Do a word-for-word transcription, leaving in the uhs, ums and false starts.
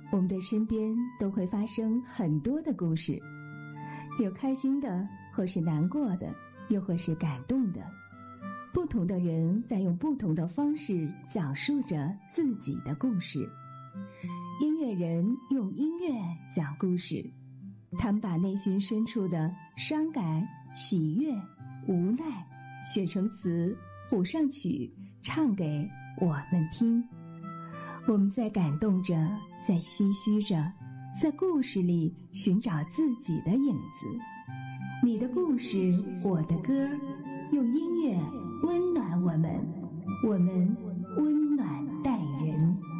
我们的身边都会发生很多的故事，有开心的，或是难过的，又或是感动的。不同的人在用不同的方式讲述着自己的故事。音乐人用音乐讲故事，他们把内心深处的伤感、喜悦、无奈写成词，谱上曲，唱给我们听。我们在感动着，在唏嘘着，在故事里寻找自己的影子。你的故事，我的歌，用音乐温暖我们，我们温暖待人。